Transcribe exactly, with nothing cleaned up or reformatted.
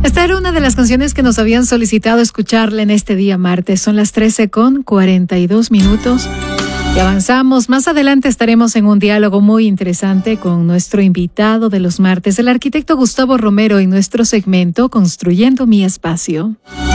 Esta era una de las canciones que nos habían solicitado escucharle en este día martes. Son las trece con cuarenta y dos minutos. Y avanzamos. Más adelante estaremos en un diálogo muy interesante con nuestro invitado de los martes, el arquitecto Gustavo Romero, en nuestro segmento Construyendo mi Espacio.